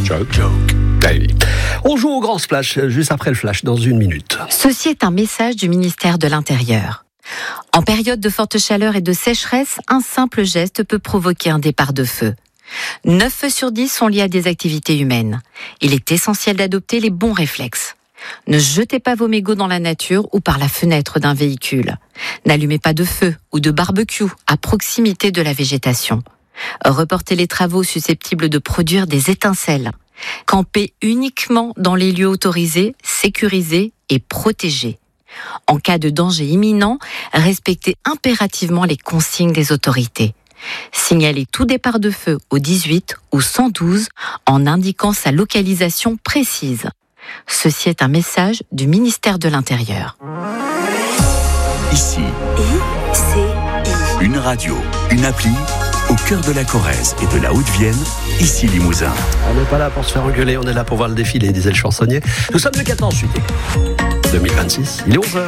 David. On joue au grand splash juste après le flash dans 1 minute. Ceci est un message du ministère de l'Intérieur. En période de forte chaleur et de sécheresse, un simple geste peut provoquer un départ de feu. 9 feux sur 10 sont liés à des activités humaines. Il est essentiel d'adopter les bons réflexes. Ne jetez pas vos mégots dans la nature ou par la fenêtre d'un véhicule. N'allumez pas de feu ou de barbecue à proximité de la végétation. Reportez les travaux susceptibles de produire des étincelles. Campez uniquement dans les lieux autorisés, sécurisés et protégés. En cas de danger imminent, respectez impérativement les consignes des autorités. Signalez tout départ de feu au 18 ou 112 en indiquant sa localisation précise. Ceci est un message du ministère de l'Intérieur. Ici, une radio, une appli, au cœur de la Corrèze et de la Haute-Vienne, ici Limousin. On n'est pas là pour se faire engueuler, on est là pour voir le défilé des ailes chansonniers. Nous sommes le 14 juillet 2026, il est 11h.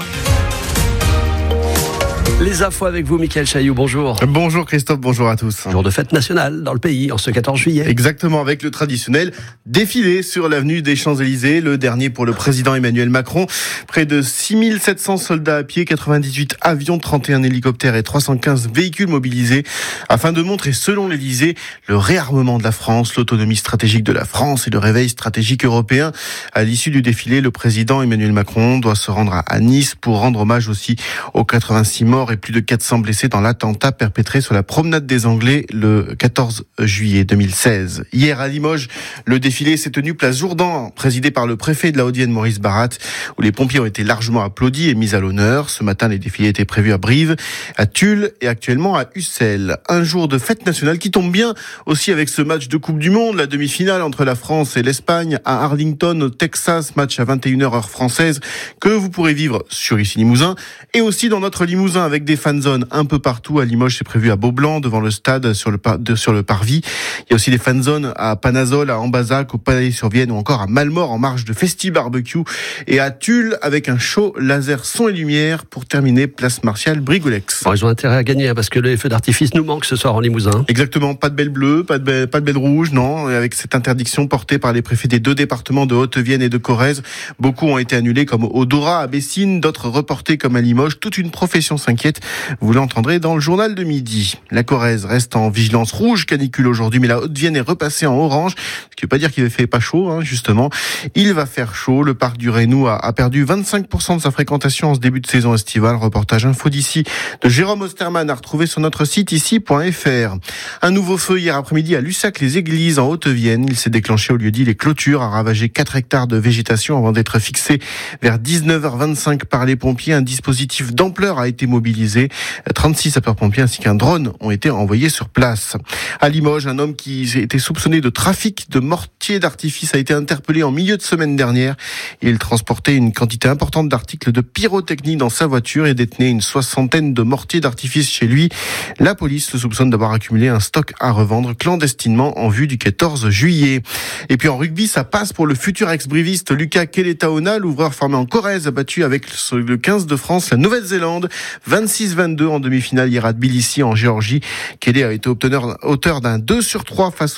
Les infos avec vous, Mickaël Chailloux, bonjour. Bonjour Christophe, bonjour à tous. Jour de fête nationale dans le pays, en ce 14 juillet. Exactement, avec le traditionnel défilé sur l'avenue des Champs-Élysées, le dernier pour le président Emmanuel Macron. Près de 6700 soldats à pied, 98 avions, 31 hélicoptères et 315 véhicules mobilisés, afin de montrer, selon l'Élysée, le réarmement de la France, l'autonomie stratégique de la France et le réveil stratégique européen. À l'issue du défilé, le président Emmanuel Macron doit se rendre à Nice pour rendre hommage aussi aux 86 morts et plus de 400 blessés dans l'attentat perpétré sur la promenade des Anglais le 14 juillet 2016. Hier à Limoges, le défilé s'est tenu place Jourdan, présidé par le préfet de la Haute-Vienne Maurice Barat, où les pompiers ont été largement applaudis et mis à l'honneur. Ce matin, les défilés étaient prévus à Brive, à Tulle et actuellement à Ussel. Un jour de fête nationale qui tombe bien aussi avec ce match de Coupe du Monde, la demi-finale entre la France et l'Espagne à Arlington au Texas, match à 21h heure française que vous pourrez vivre sur ici Limousin et aussi dans notre Limousin avec des fanzones un peu partout. À Limoges, c'est prévu à Beaublanc, devant le stade, sur le parvis. Il y a aussi des fanzones à Panazol, à Ambazac, au Palais-sur-Vienne ou encore à Malmort en marge de Festi Barbecue et à Tulle avec un show laser son et lumière pour terminer place Martial Brigolex. Bon, ils ont intérêt à gagner parce que les feux d'artifice nous manquent ce soir en Limousin. Exactement, pas de belle bleue, pas de belle rouge, non. Et avec cette interdiction portée par les préfets des 2 départements de Haute-Vienne et de Corrèze, beaucoup ont été annulés comme au Dora à Bessines, d'autres reportés comme à Limoges. Toute une profession s'inquiète. Vous l'entendrez dans le journal de midi. La Corrèze reste en vigilance rouge canicule aujourd'hui, mais la Haute-Vienne est repassée en orange. Ce qui ne veut pas dire qu'il ne fait pas chaud, justement. Il va faire chaud. Le parc du Reynou a perdu 25% de sa fréquentation en ce début de saison estivale. Reportage info d'ici de Jérôme Osterman à retrouver sur notre site ici.fr. Un nouveau feu hier après-midi à Lussac-les-Églises en Haute-Vienne. Il s'est déclenché au lieu-dit Les Clôtures, a ravagé 4 hectares de végétation avant d'être fixé vers 19h25 par les pompiers. Un dispositif d'ampleur a été mobilisé. 36 sapeurs-pompiers ainsi qu'un drone ont été envoyés sur place. À Limoges, un homme qui était soupçonné de trafic de mortiers d'artifice a été interpellé en milieu de semaine dernière. Il transportait une quantité importante d'articles de pyrotechnie dans sa voiture et détenait une 60aine de mortiers d'artifice chez lui. La police le soupçonne d'avoir accumulé un stock à revendre clandestinement en vue du 14 juillet. Et puis en rugby, ça passe pour le futur ex-briviste Lucas Keletaona, l'ouvreur formé en Corrèze, a battu avec le 15 de France la Nouvelle-Zélande 26-22 en demi-finale hier à Tbilissi en Géorgie. Kelly a été auteur d'un 2/3 face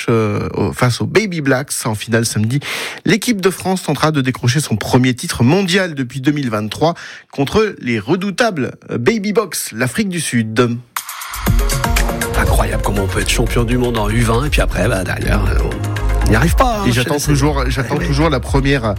aux Baby Blacks en finale samedi. L'équipe de France tentera de décrocher son premier titre mondial depuis 2023 contre les redoutables Baby Box, l'Afrique du Sud. Incroyable comment on peut être champion du monde en U20 et puis après, derrière, on n'y arrive pas. Et j'attends toujours la première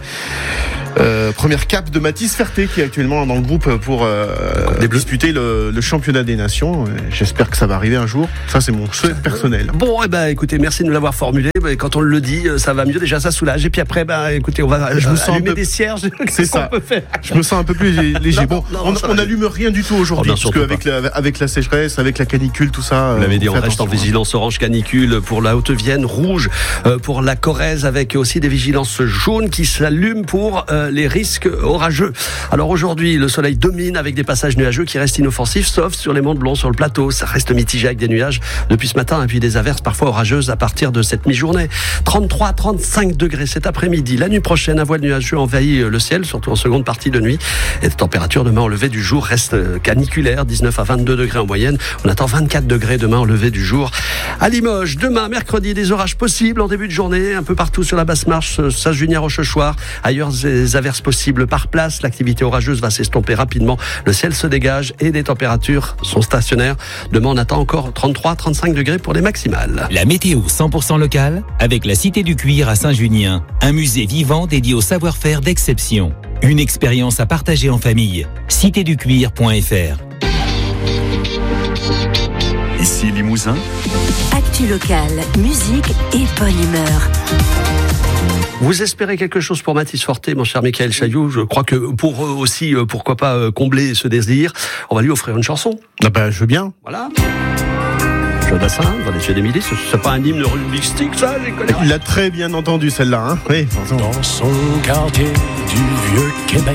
cape de Mathis Ferté qui est actuellement dans le groupe pour disputer le championnat des nations. J'espère que ça va arriver un jour. Ça, c'est mon souhait personnel. Bon, écoutez, merci de nous l'avoir formulé. Quand on le dit, ça va mieux. Déjà, ça soulage. Et puis après, écoutez, on va allumer des cierges. C'est ça. On peut faire. Je me sens un peu plus léger. On n'allume rien du tout aujourd'hui, parce qu'avec la sécheresse, avec la canicule, tout ça. Vous l'avez dit, on reste en vigilance orange canicule pour la Haute-Vienne, rouge pour la Corrèze, avec aussi des vigilances jaunes qui s'allument pour les risques orageux. Alors aujourd'hui, le soleil domine avec des passages nuageux qui restent inoffensifs, sauf sur les monts de Blon, sur le plateau. Ça reste mitigé avec des nuages depuis ce matin et puis des averses parfois orageuses à partir de cette mi-journée. 33-35 degrés cet après-midi. La nuit prochaine, un voile nuageux envahit le ciel, surtout en seconde partie de nuit. Et la température demain au lever du jour reste caniculaire, 19 à 22 degrés en moyenne. On attend 24 degrés demain au lever du jour. À Limoges, demain, mercredi, des orages possibles en début de journée. journée, un peu partout sur la Basse-Marche, Saint-Junien, Rochechouart. Ailleurs, des averses possibles par place. L'activité orageuse va s'estomper rapidement. Le ciel se dégage et les températures sont stationnaires. Demain, on attend encore 33-35 degrés pour les maximales. La météo 100% locale avec la Cité du Cuir à Saint-Junien. Un musée vivant dédié au savoir-faire d'exception. Une expérience à partager en famille. citéducuir.fr. Ici Limousin. Actu locale, musique et bonne humeur. Vous espérez quelque chose pour Mathis Forté, mon cher Michael Chailloux? Je crois que pour eux aussi, pourquoi pas combler ce désir, on va lui offrir une chanson. Ah bah, je veux bien. Voilà. Jodassin, dans les yeux d'Émilie, c'est pas un hymne Rubik's Stick, ça, j'ai connu. Il l'a très bien entendu, celle-là, hein. Oui, dans son quartier du Vieux-Québec.